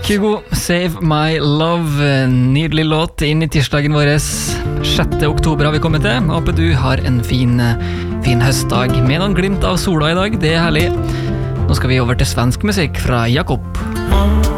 Kygo, Save My Love. Nydelig låt inn i tirsdagen vår. 6. oktober har vi kommet til. Håper du har en fin høstdag med noen glimt av sola i dag. Det er herlig. Nå skal vi over til svensk musikk fra Jakob.